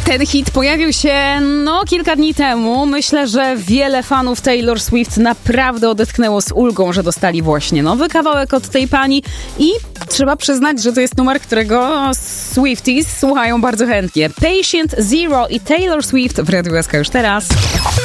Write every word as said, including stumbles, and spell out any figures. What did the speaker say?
Ten hit pojawił się no kilka dni temu. Myślę, że wiele fanów Taylor Swift naprawdę odetchnęło z ulgą, że dostali właśnie nowy kawałek od tej pani i trzeba przyznać, że to jest numer, którego Swifties słuchają bardzo chętnie. Patient Zero i Taylor Swift w Radiu S K już teraz.